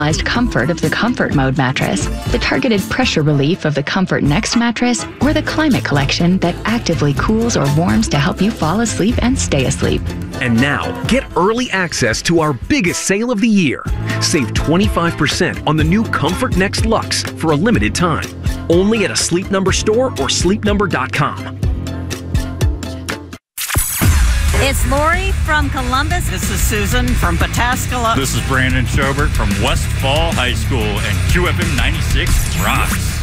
comfort of the Comfort Mode mattress, the targeted pressure relief of the Comfort Next mattress, or the Climate Collection that actively cools or warms to help you fall asleep and stay asleep. And now, get early access to our biggest sale of the year. Save 25% on the new Comfort Next Luxe for a limited time. Only at a Sleep Number store or sleepnumber.com. It's Lori from Columbus. This is Susan from Pataskala. This is Brandon Schobert from Westfall High School, and QFM 96 rocks.